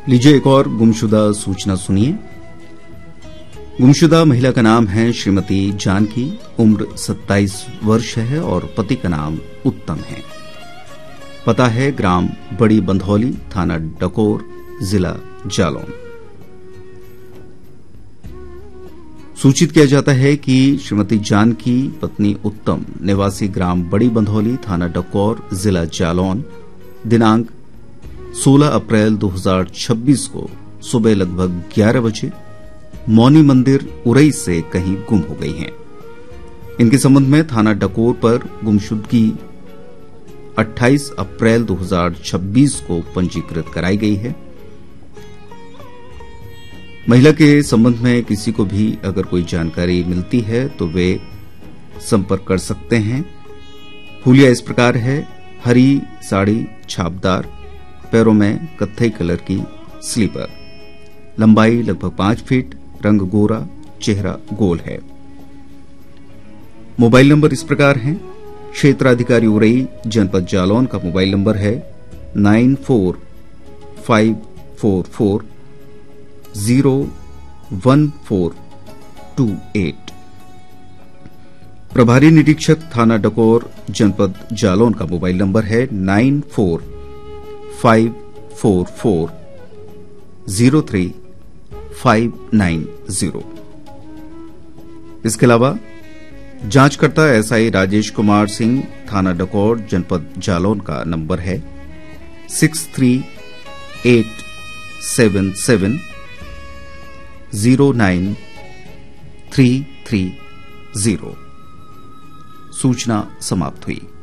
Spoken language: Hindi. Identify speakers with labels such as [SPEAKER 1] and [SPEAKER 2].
[SPEAKER 1] लीजिए एक और गुमशुदा सूचना सुनिए। गुमशुदा महिला का नाम है श्रीमती जानकी, उम्र 27 वर्ष है और पति का नाम उत्तम है। पता है ग्राम बड़ी बंधौली, थाना डकोर, जिला जालौन। सूचित किया जाता है कि श्रीमती जानकी पत्नी उत्तम निवासी ग्राम बड़ी बंधौली, थाना डकोर, जिला जालौन दिनांक 16 अप्रैल 2026 को सुबह लगभग 11 बजे मौनी मंदिर उरई से कहीं गुम हो गई हैं। इनके संबंध में थाना डकोर पर गुमशुदगी 28 अप्रैल 2026 को पंजीकृत कराई गई है। महिला के संबंध में किसी को भी अगर कोई जानकारी मिलती है तो वे संपर्क कर सकते हैं। हुलिया इस प्रकार है: हरी साड़ी छापदार, पैरों में कत्थई कलर की स्लीपर, लंबाई लगभग 5 फीट, रंग गोरा, चेहरा गोल है। मोबाइल नंबर इस प्रकार हैं: क्षेत्राधिकारी उरई, जनपद जालौन का मोबाइल नंबर है 9454401428। प्रभारी निरीक्षक थाना डकोर, जनपद जालौन का मोबाइल नंबर है 9454403590। इसके अलावा जांचकर्ता एसआई राजेश कुमार सिंह, थाना डकोर, जनपद जालौन का नंबर है 6387709330। सूचना समाप्त हुई।